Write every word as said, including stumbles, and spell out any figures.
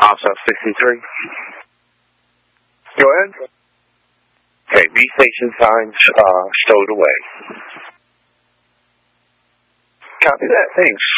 Also sixty-three. Go ahead. Okay, V station signs uh, stowed away. Copy that. Thanks.